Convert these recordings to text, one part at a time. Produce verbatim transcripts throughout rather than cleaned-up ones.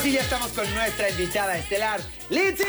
sí, ya estamos con nuestra invitada estelar, Litzy.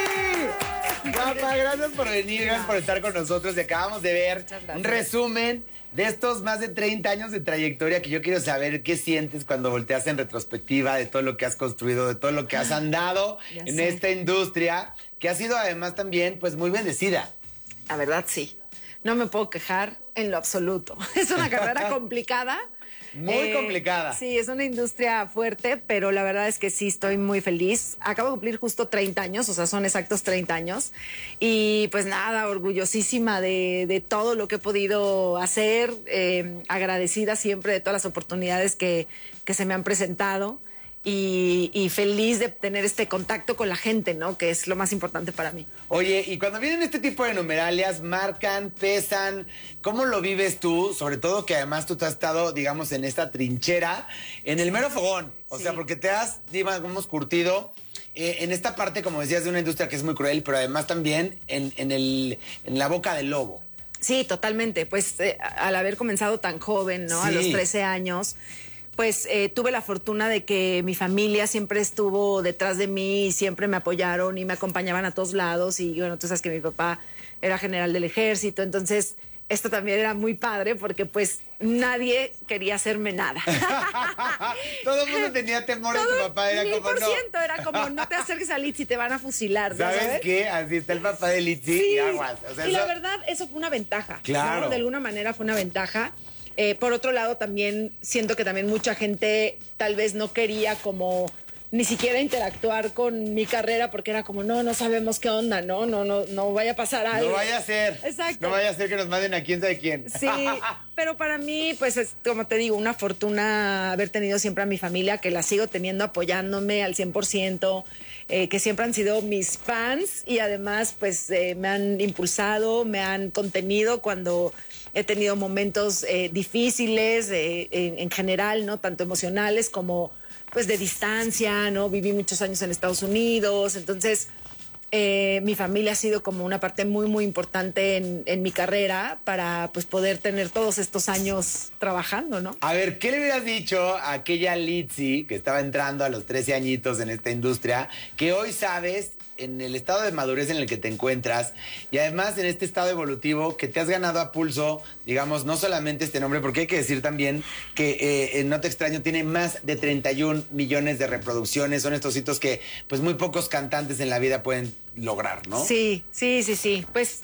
Guapa, gracias por venir, gracias por estar con nosotros. Y acabamos de ver un resumen de estos más de treinta años de trayectoria que yo quiero saber qué sientes cuando volteas en retrospectiva de todo lo que has construido, de todo lo que has andado en sé. esta industria, que ha sido además también pues muy bendecida. La verdad, sí. No me puedo quejar en lo absoluto. Es una carrera complicada. Muy eh, complicada. Sí, es una industria fuerte, pero la verdad es que sí estoy muy feliz. Acabo de cumplir justo treinta años, o sea, son exactos treinta años. Y pues nada, orgullosísima de, de todo lo que he podido hacer, eh, agradecida siempre de todas las oportunidades que, que se me han presentado. Y, y feliz de tener este contacto con la gente, ¿no? Que es lo más importante para mí. Oye, y cuando vienen este tipo de numeralias, marcan, pesan, ¿cómo lo vives tú? Sobre todo que además tú te has estado, digamos, en esta trinchera, en el mero fogón. O sí. sea, porque te has, digamos, curtido eh, en esta parte, como decías, de una industria que es muy cruel, pero además también en, en, el, en la boca del lobo. Sí, totalmente. Pues eh, al haber comenzado tan joven, ¿no? Sí. A los trece años... pues eh, tuve la fortuna de que mi familia siempre estuvo detrás de mí y siempre me apoyaron y me acompañaban a todos lados. Y bueno, tú sabes que mi papá era general del ejército, entonces esto también era muy padre porque pues nadie quería hacerme nada. Todo el mundo tenía temor de tu papá, era como no. Era como no te acerques a Litzy, te van a fusilar. ¿Sabes, ¿sabes qué? Así está el papá de Litzy sí. y aguas. O sea, y eso... la verdad, eso fue una ventaja. Claro. ¿no? De alguna manera fue una ventaja. Eh, por otro lado, también siento que también mucha gente tal vez no quería como ni siquiera interactuar con mi carrera porque era como, no, no sabemos qué onda, ¿no? No, no, no vaya a pasar algo. No vaya a ser. Exacto. No vaya a ser que nos manden a quién sabe quién. Sí, pero para mí, pues es, como te digo, una fortuna haber tenido siempre a mi familia, que la sigo teniendo apoyándome al cien por ciento, eh, que siempre han sido mis fans y además, pues, eh, me han impulsado, me han contenido cuando... he tenido momentos eh, difíciles eh, en, en general, ¿no? Tanto emocionales como pues de distancia, ¿no? Viví muchos años en Estados Unidos, entonces eh, mi familia ha sido como una parte muy, muy importante en, en mi carrera para pues poder tener todos estos años trabajando, ¿no? A ver, ¿qué le hubieras dicho a aquella Litzy que estaba entrando a los trece añitos en esta industria, que hoy sabes en el estado de madurez en el que te encuentras y además en este estado evolutivo que te has ganado a pulso, digamos, no solamente este nombre, porque hay que decir también que eh, No Te Extraño tiene más de treinta y un millones de reproducciones, son estos hitos que pues muy pocos cantantes en la vida pueden lograr, ¿no? Sí, sí, sí, sí, pues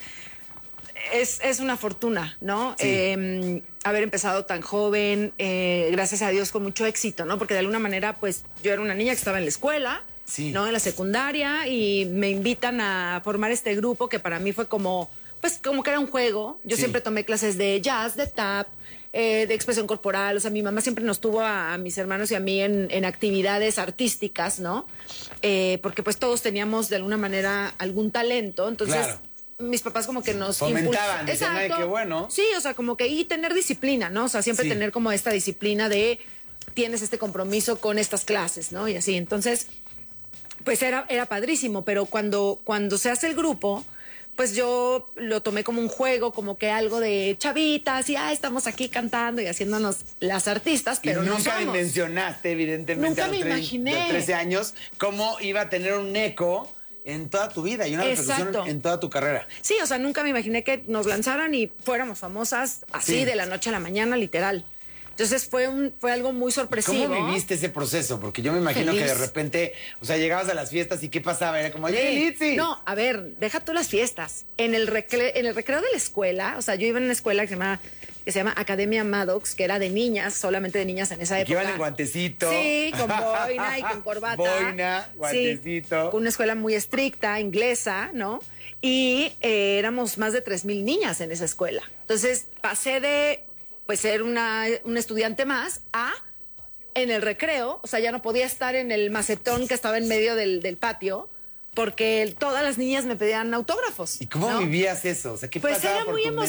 es, es una fortuna, ¿no? Sí. Eh, haber empezado tan joven, eh, gracias a Dios con mucho éxito, ¿no? Porque de alguna manera pues yo era una niña que estaba en la escuela, sí. ¿no? En la secundaria y me invitan a formar este grupo que para mí fue como, pues como que era un juego. Yo sí. siempre tomé clases de jazz, de tap, eh, de expresión corporal. O sea, mi mamá siempre nos tuvo a, a mis hermanos y a mí en, en actividades artísticas, ¿no? Eh, porque pues todos teníamos de alguna manera algún talento. Entonces... Claro. Mis papás como que nos fomentaban, decían, ay, qué bueno. Sí, o sea, como que y tener disciplina, ¿no? O sea, siempre sí. tener como esta disciplina de tienes este compromiso con estas clases, ¿no? Y así, entonces... pues era, era padrísimo, pero cuando, cuando se hace el grupo, pues yo lo tomé como un juego, como que algo de chavitas, y ah, estamos aquí cantando y haciéndonos las artistas, pero y no nunca somos. dimensionaste, evidentemente, nunca a los, me tre imaginé. los trece años, cómo iba a tener un eco en toda tu vida y una repercusión en toda tu carrera. Sí, o sea, nunca me imaginé que nos lanzaran y fuéramos famosas así sí. de la noche a la mañana, literal. Entonces fue un fue algo muy sorpresivo. ¿Cómo viviste ese proceso? Porque yo me imagino Feliz. que de repente, o sea, llegabas a las fiestas y ¿qué pasaba? Era como, oye, Litzy. No, a ver, deja tú las fiestas. En el, recre en el recreo de la escuela, o sea, yo iba en una escuela que se llama, que se llama Academia Maddox, que era de niñas, solamente de niñas en esa época. Que iban en guantecito. Sí, con boina y con corbata. Boina, guantecito. Sí, una escuela muy estricta, inglesa, ¿no? Y eh, éramos más de tres mil niñas en esa escuela. Entonces pasé de... pues ser una, una estudiante más, a en el recreo, o sea, ya no podía estar en el macetón que estaba en medio del, del patio, porque todas las niñas me pedían autógrafos. ¿Y cómo ¿no? vivías eso? O sea, ¿qué pues pasaba era por muy tu mente?